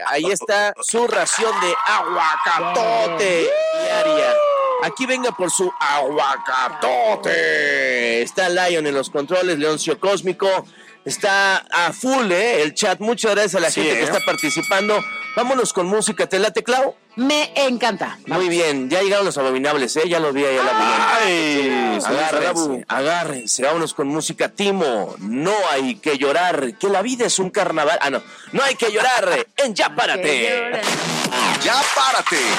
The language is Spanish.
ahí está su ración de aguacatote diaria. Aquí venga por su aguacatote. Está Lion en los controles, Leoncio Cósmico. Está a full, el chat. Muchas gracias a la gente que está participando. Vámonos con música. ¿Te late, Clau? Me encanta. Muy bien. Ya llegaron los abominables, Ya los vi ahí a la agárrense. Vámonos con música. Timo, no hay que llorar, que la vida es un carnaval. No hay que llorar en Ya Párate. Ya Párate.